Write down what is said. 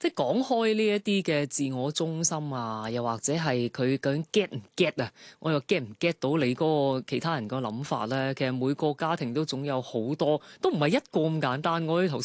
即係講開呢一啲嘅自我中心啊，又或者係佢究竟 get 唔 get 啊？我又 get 唔 get 到你嗰個其他人個諗法咧？其實每個家庭都總有好多，都唔係一個咁簡單。我哋頭先